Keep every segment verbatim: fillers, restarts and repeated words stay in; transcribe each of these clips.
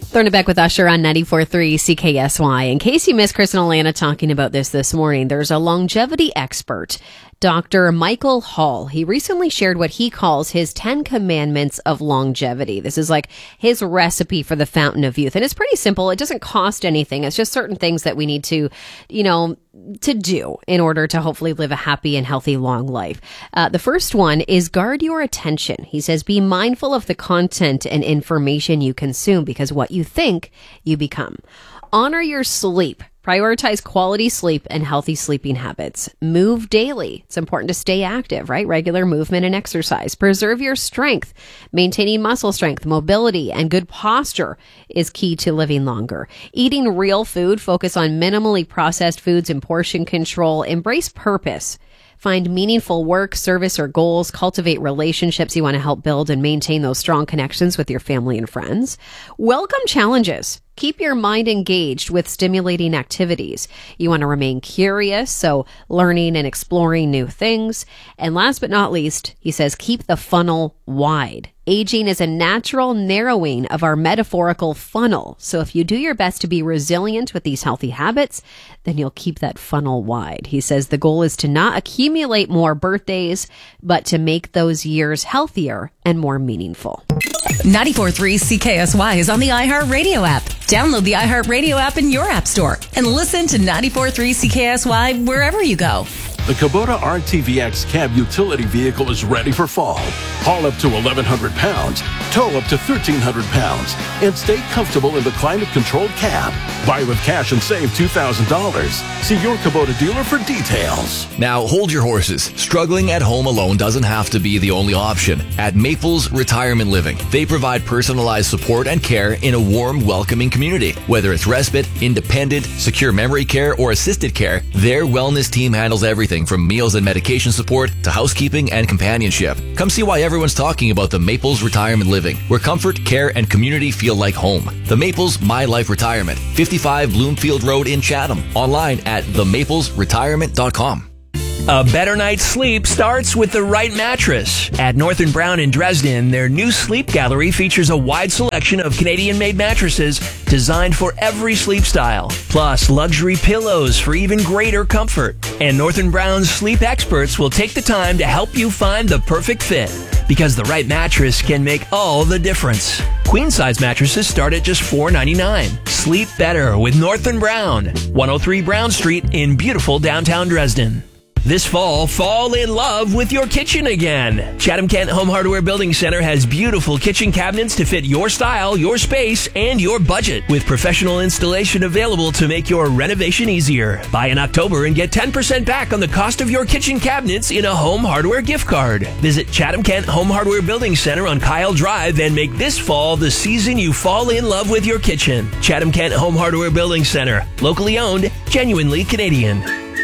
Thorna Beck with Usher on ninety-four point three C K S Y. In case you missed Chris and Alana talking about this this morning, there's a longevity expert, Doctor Michael Hall. He recently shared what he calls his ten commandments of longevity. This is like his recipe for the fountain of youth. And it's pretty simple. It doesn't cost anything. It's just certain things that we need to, you know, to do in order to hopefully live a happy and healthy long life. Uh, the first one is guard your attention. He says, be mindful of the content and information you consume, because what you think, you become. Honor your sleep. Prioritize quality sleep and healthy sleeping habits. Move daily. It's important to stay active, right? Regular movement and exercise. Preserve your strength. Maintaining muscle strength, mobility, and good posture is key to living longer. Eating real food. Focus on minimally processed foods and portion control. Embrace purpose. Find meaningful work, service, or goals. Cultivate relationships you want to help build and maintain those strong connections with your family and friends. Welcome challenges. Keep your mind engaged with stimulating activities. You want to remain curious, so learning and exploring new things. And last but not least, he says, keep the funnel wide. Aging is a natural narrowing of our metaphorical funnel. So if you do your best to be resilient with these healthy habits, then you'll keep that funnel wide. He says the goal is to not accumulate more birthdays, but to make those years healthier and more meaningful. ninety-four point three C K S Y is on the iHeartRadio app. Download the iHeartRadio app in your app store and listen to ninety-four point three C K S Y wherever you go. The Kubota R T V X cab utility vehicle is ready for fall. Haul up to eleven hundred pounds, tow up to thirteen hundred pounds, and stay comfortable in the climate-controlled cab. Buy with cash and save two thousand dollars. See your Kubota dealer for details. Now, hold your horses. Struggling at home alone doesn't have to be the only option. At Maples Retirement Living, they provide personalized support and care in a warm, welcoming community. Whether it's respite, independent, secure memory care, or assisted care, their wellness team handles everything from meals and medication support to housekeeping and companionship. Come see why everyone's talking about the Maples Retirement Living, where comfort, care, and community feel like home. The Maples My Life Retirement, fifty-five Bloomfield Road in Chatham. Online at the maples retirement dot com. A better night's sleep starts with the right mattress. At North and Brown in Dresden, their new sleep gallery features a wide selection of Canadian-made mattresses designed for every sleep style, plus luxury pillows for even greater comfort. And North and Brown's sleep experts will take the time to help you find the perfect fit, because the right mattress can make all the difference. Queen-size mattresses start at just four dollars and ninety-nine cents. Sleep better with North and Brown, one oh three Brown Street in beautiful downtown Dresden. This fall, fall in love with your kitchen again. Chatham-Kent Home Hardware Building Center has beautiful kitchen cabinets to fit your style, your space, and your budget, with professional installation available to make your renovation easier. Buy in October and get ten percent back on the cost of your kitchen cabinets in a Home Hardware gift card. Visit Chatham-Kent Home Hardware Building Center on Kyle Drive and make this fall the season you fall in love with your kitchen. Chatham-Kent Home Hardware Building Center. Locally owned, genuinely Canadian.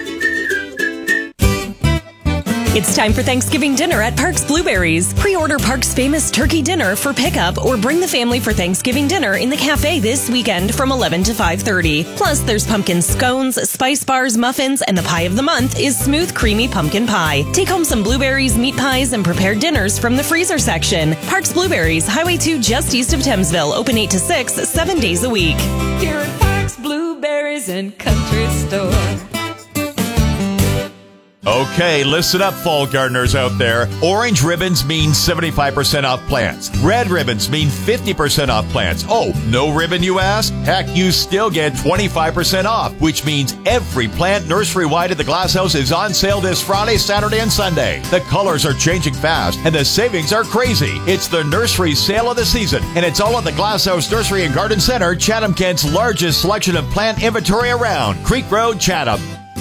It's time for Thanksgiving dinner at Parks Blueberries. Pre-order Parks' famous turkey dinner for pickup or bring the family for Thanksgiving dinner in the cafe this weekend from eleven to five thirty. Plus, there's pumpkin scones, spice bars, muffins, and the pie of the month is smooth, creamy pumpkin pie. Take home some blueberries, meat pies, and prepared dinners from the freezer section. Parks Blueberries, Highway two just east of Thamesville, open eight to six, seven days a week. Here at Parks Blueberries and Country Store. Okay, listen up, fall gardeners out there. Orange ribbons mean seventy-five percent off plants. Red ribbons mean fifty percent off plants. Oh, no ribbon, you ask? Heck, you still get twenty-five percent off, which means every plant nursery-wide at the Glass House is on sale this Friday, Saturday, and Sunday. The colors are changing fast, and the savings are crazy. It's the nursery sale of the season, and it's all at the Glass House Nursery and Garden Center, Chatham-Kent's largest selection of plant inventory around. Creek Road, Chatham.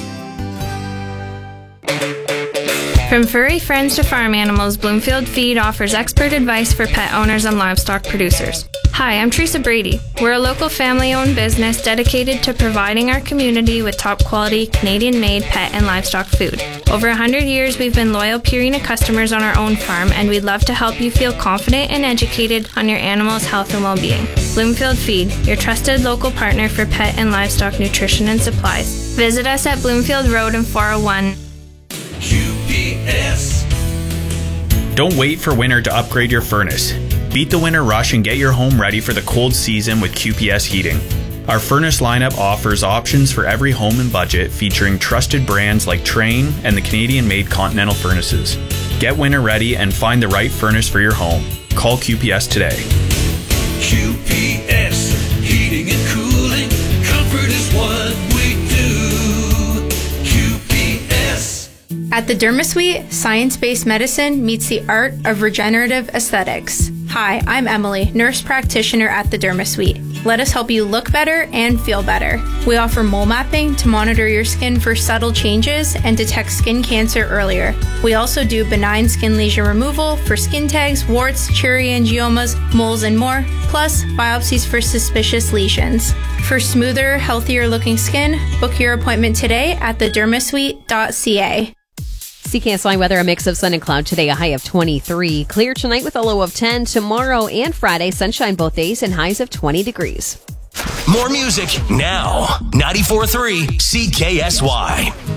From furry friends to farm animals, Bloomfield Feed offers expert advice for pet owners and livestock producers. Hi, I'm Teresa Brady. We're a local family-owned business dedicated to providing our community with top-quality, Canadian-made pet and livestock food. Over one hundred years, we've been loyal Purina customers on our own farm, and we'd love to help you feel confident and educated on your animal's health and well-being. Bloomfield Feed, your trusted local partner for pet and livestock nutrition and supplies. Visit us at Bloomfield Road in four oh one. U P S. Don't wait for winter to upgrade your furnace. Beat the winter rush and get your home ready for the cold season with Q P S Heating. Our furnace lineup offers options for every home and budget, featuring trusted brands like Trane and the Canadian-made Continental furnaces. Get winter ready and find the right furnace for your home. Call Q P S today. Q P S, heating and cooling, comfort is what we do. Q P S. At the DermaSuite, science-based medicine meets the art of regenerative aesthetics. Hi, I'm Emily, nurse practitioner at the DermaSuite. Let us help you look better and feel better. We offer mole mapping to monitor your skin for subtle changes and detect skin cancer earlier. We also do benign skin lesion removal for skin tags, warts, cherryangiomas, moles, and more, plus biopsies for suspicious lesions. For smoother, healthier looking skin, book your appointment today at the dermasuite dot c a. C K S Y weather, a mix of sun and cloud today, a high of twenty-three. Clear tonight with a low of ten. Tomorrow and Friday, sunshine both days and highs of twenty degrees. More music now. ninety-four point three C K S Y.